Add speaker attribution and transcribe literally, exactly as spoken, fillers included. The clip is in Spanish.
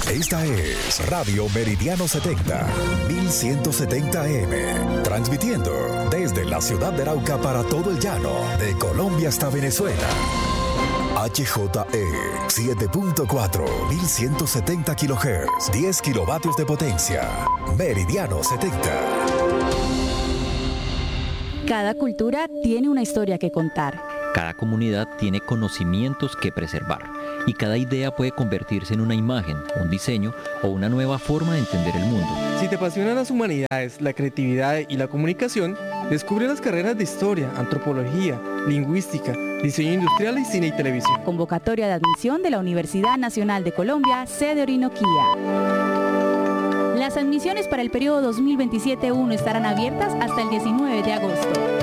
Speaker 1: Esta es Radio Meridiano setenta, mil ciento setenta A M, transmitiendo desde la ciudad de Arauca para todo el llano, de Colombia hasta Venezuela. H J E siete punto cuatro, mil ciento setenta kilohertz, diez kilovatios de potencia. Meridiano setenta.
Speaker 2: Cada cultura tiene una historia que contar.
Speaker 3: Cada comunidad tiene conocimientos que preservar. Y cada idea puede convertirse en una imagen, un diseño o una nueva forma de entender el mundo.
Speaker 4: Si te apasionan las humanidades, la creatividad y la comunicación, descubre las carreras de historia, antropología, lingüística, diseño industrial y cine y televisión.
Speaker 2: Convocatoria de admisión de la Universidad Nacional de Colombia, sede Orinoquía. Las admisiones para el periodo dos mil veintisiete uno estarán abiertas hasta el diecinueve de agosto.